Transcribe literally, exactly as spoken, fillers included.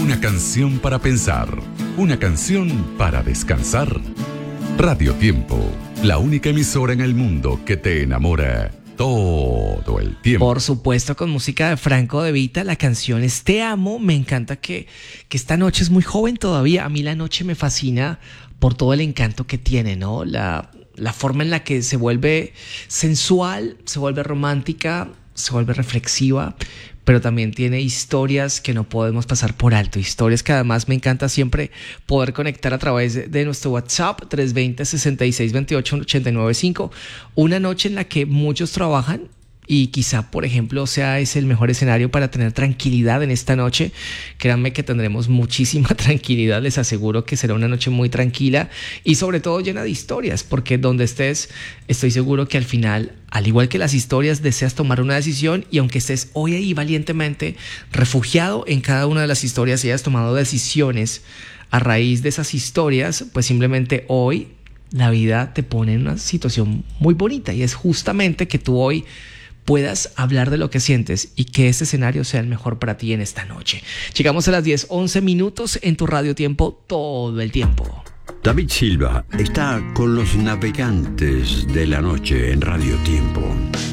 Una canción para pensar, una canción para descansar. Radio Tiempo, la única emisora en el mundo que te enamora todo el tiempo. Por supuesto, con música de Franco De Vita, la canción es Te Amo. Me encanta que, que esta noche es muy joven todavía. A mí la noche me fascina por todo el encanto que tiene, ¿no? La, la forma en la que se vuelve sensual, se vuelve romántica, se vuelve reflexiva, pero también tiene historias que no podemos pasar por alto, historias que además me encanta siempre poder conectar a través de, de nuestro WhatsApp tres dos cero, seis seis dos ocho, ocho nueve cinco, una noche en la que muchos trabajan y quizá, por ejemplo, sea ese el mejor escenario para tener tranquilidad en esta noche. Créanme que tendremos muchísima tranquilidad, les aseguro que será una noche muy tranquila y sobre todo llena de historias, porque donde estés, estoy seguro que al final, al igual que las historias, deseas tomar una decisión y aunque estés hoy ahí valientemente refugiado en cada una de las historias y hayas tomado decisiones a raíz de esas historias, pues simplemente hoy la vida te pone en una situación muy bonita y es justamente que tú hoy puedas hablar de lo que sientes y que ese escenario sea el mejor para ti en esta noche. Llegamos a las diez, once minutos en tu Radio Tiempo todo el tiempo. David Silva está con los navegantes de la noche en Radio Tiempo.